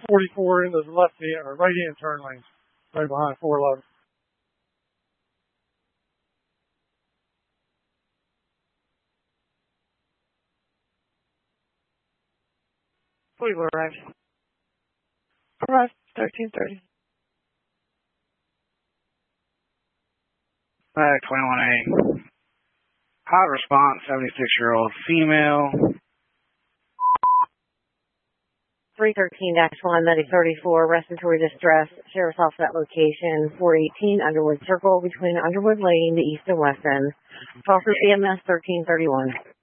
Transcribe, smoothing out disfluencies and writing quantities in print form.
44 into the left-hand or right-hand turn lanes, right behind 411. We will arrive. Arrive, 1330. 21A. Hot response, 76-year-old female. 313-1 Medic 34, respiratory distress. Sheriff's office at location 418 Underwood Circle between Underwood Lane, the east and west end. Call for EMS 1331.